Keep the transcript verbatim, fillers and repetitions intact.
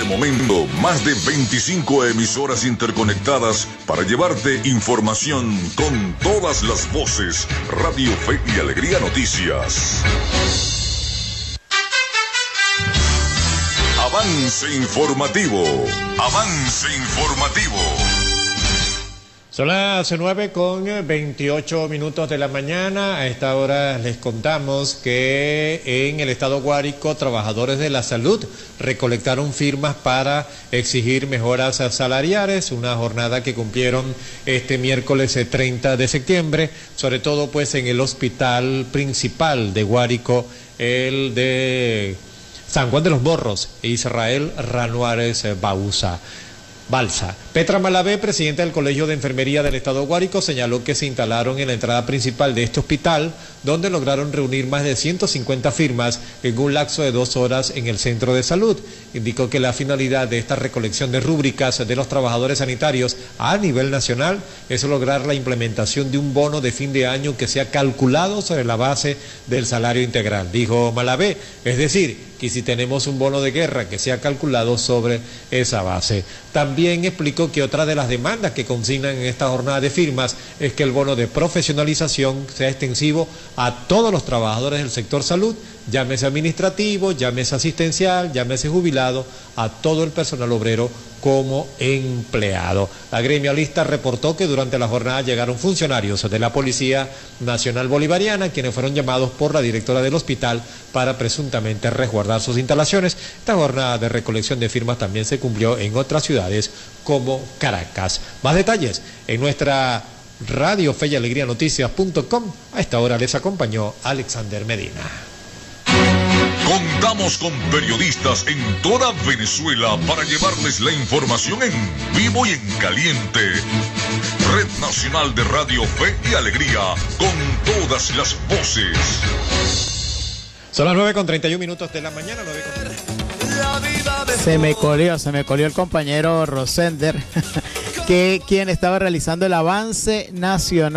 momento, más de veinticinco emisoras interconectadas para llevarte información con todas las voces. Radio Fe y Alegría Noticias. Avance informativo. Avance informativo. Son las nueve con veintiocho minutos de la mañana. A esta hora les contamos que en el estado Guárico, trabajadores de la salud recolectaron firmas para exigir mejoras salariales, una jornada que cumplieron este miércoles treinta de septiembre, sobre todo pues en el hospital principal de Guárico, el de San Juan de los Morros, Israel Ranuárez Bausa. Balsa. Petra Malavé, presidenta del Colegio de Enfermería del Estado Guárico, señaló que se instalaron en la entrada principal de este hospital, donde lograron reunir más de ciento cincuenta firmas en un lapso de dos horas en el centro de salud. Indicó que la finalidad de esta recolección de rúbricas de los trabajadores sanitarios a nivel nacional es lograr la implementación de un bono de fin de año que sea calculado sobre la base del salario integral. Dijo Malavé, es decir, que si tenemos un bono de guerra que sea calculado sobre esa base. También explicó que otra de las demandas que consignan en esta jornada de firmas es que el bono de profesionalización sea extensivo a todos los trabajadores del sector salud, llámese administrativo, llámese asistencial, llámese jubilado, a todo el personal obrero como empleado. La gremialista reportó que durante la jornada llegaron funcionarios de la Policía Nacional Bolivariana, quienes fueron llamados por la directora del hospital para presuntamente resguardar sus instalaciones. Esta jornada de recolección de firmas también se cumplió en otras ciudades como Caracas. Más detalles en nuestra radio fe y alegría noticias punto com. A esta hora les acompañó Alexander Medina. Contamos con periodistas en toda Venezuela para llevarles la información en vivo y en caliente. Red Nacional de Radio Fe y Alegría, con todas las voces. Son las nueve con treinta y un minutos de la mañana. nueve con... Se me colió, se me colió el compañero Rosender, que quien estaba realizando el avance nacional.